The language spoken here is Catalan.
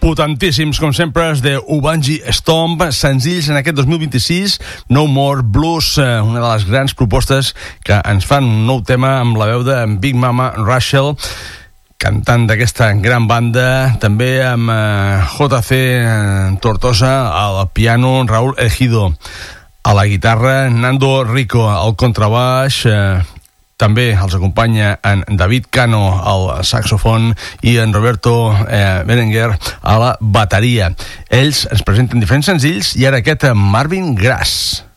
potentíssims, com sempre, els de Ubangi Stomp, senzills en aquest 2026, No More Blues, una de les grans propostes que ens fan un nou tema amb la veu de Big Mama Rachel, cantant d'aquesta gran banda, també amb JC Tortosa al piano, Raúl Ejido a la guitarra, Nando Rico al contrabaix, també els acompanya en David Cano al saxofon i en Roberto Berenguer a la bateria. Ells ens presenten diferents senzills i ara aquest Marvin Grass.